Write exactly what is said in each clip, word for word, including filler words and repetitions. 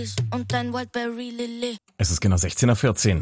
und ein Wildberry Lilly. Es ist genau sechzehn Uhr vierzehn.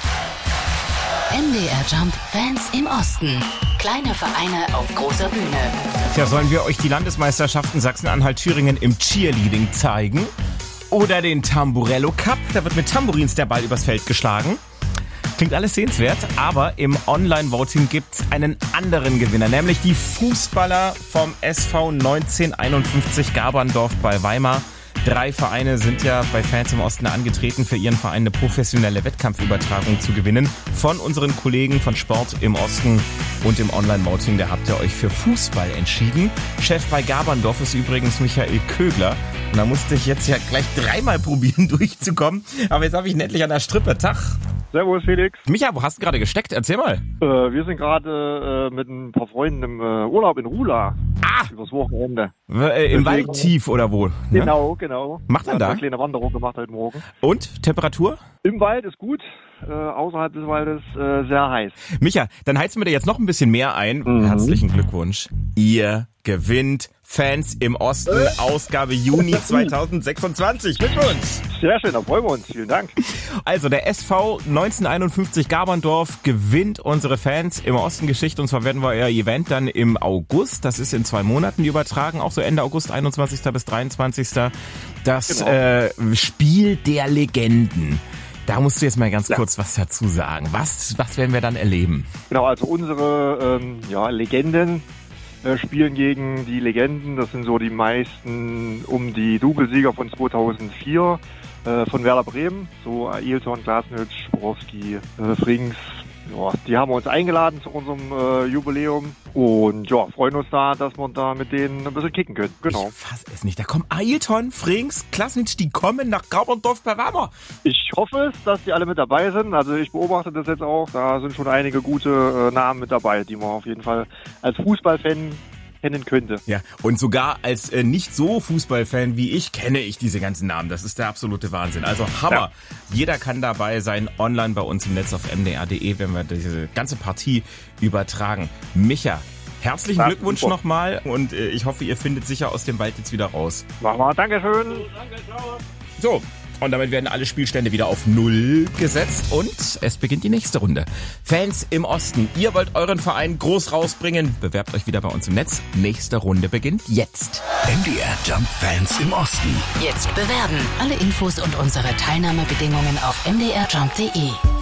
M D R Jump Fans im Osten. Kleine Vereine auf großer Bühne. Tja, sollen wir euch die Landesmeisterschaften Sachsen-Anhalt-Thüringen im Cheerleading zeigen? Oder den Tamburello Cup? Da wird mit Tambourins der Ball übers Feld geschlagen. Klingt alles sehenswert, aber im Online-Voting gibt's einen anderen Gewinner, nämlich die Fußballer vom S V neunzehnhunderteinundfünfzig Gaberndorf bei Weimar. Drei Vereine sind ja bei Fans im Osten angetreten, für ihren Verein eine professionelle Wettkampfübertragung zu gewinnen. Von unseren Kollegen von Sport im Osten und im Online-Voting, da habt ihr euch für Fußball entschieden. Chef bei Gaberndorf ist übrigens Michael Kögler. Und da musste ich jetzt ja gleich dreimal probieren, durchzukommen. Aber jetzt habe ich ihn endlich an der Strippe. Tag. Servus, Felix. Micha, wo hast du gerade gesteckt? Erzähl mal. Äh, wir sind gerade äh, mit ein paar Freunden im äh, Urlaub in Rula. Ah! Übers Wochenende. Äh, Im Wald tief oder wo? Genau, genau. Macht man Wir da? haben eine kleine Wanderung gemacht heute Morgen. Und? Temperatur? Im Wald ist gut, äh, außerhalb des Waldes äh, sehr heiß. Micha, dann heizen wir dir jetzt noch ein bisschen mehr ein. Mhm. Herzlichen Glückwunsch. Ihr gewinnt Fans im Osten, äh? Ausgabe Juni zweitausendsechsundzwanzig. Glückwunsch! Sehr schön, da freuen wir uns. Vielen Dank. Also der S V neunzehnhunderteinundfünfzig Gaberndorf gewinnt unsere Fans im Osten Geschichte. Und zwar werden wir euer Event dann im August, das ist in zwei Monaten übertragen, auch so Ende August, einundzwanzigsten bis dreiundzwanzigsten Das Genau. äh, Spiel der Legenden. Da musst du jetzt mal ganz Ja. kurz was dazu sagen. Was, was werden wir dann erleben? Genau, also unsere ähm, ja, Legenden äh, spielen gegen die Legenden. Das sind so die meisten um die Doublesieger von zweitausendvier äh, von Werder Bremen. So Ailton, Glasnitz, Borowski, äh, Frings. Ja, die haben uns eingeladen zu unserem äh, Jubiläum und ja, freuen uns da, dass wir da mit denen ein bisschen kicken können. Genau. Ich fass es nicht. Da kommen Ailton, Frings, Klasnitsch, die kommen nach Gaberndorf bei Weimar. Ich hoffe es, dass die alle mit dabei sind. Also ich beobachte das jetzt auch. Da sind schon einige gute äh, Namen mit dabei, die man auf jeden Fall als Fußballfan kennen könnte. Ja, und sogar als äh, nicht so Fußballfan wie ich kenne ich diese ganzen Namen. Das ist der absolute Wahnsinn. Also Hammer. Ja. Jeder kann dabei sein, online bei uns im Netz auf m d r punkt d e, wenn wir diese ganze Partie übertragen. Micha, herzlichen Ja, Glückwunsch super. nochmal und äh, ich hoffe, ihr findet sicher aus dem Wald jetzt wieder raus. Machen wir. Dankeschön. So. Und damit werden alle Spielstände wieder auf Null gesetzt und es beginnt die nächste Runde. Fans im Osten, ihr wollt euren Verein groß rausbringen, bewerbt euch wieder bei uns im Netz. Nächste Runde beginnt jetzt. M D R Jump Fans im Osten. Jetzt bewerben. Alle Infos und unsere Teilnahmebedingungen auf m d r jump punkt d e.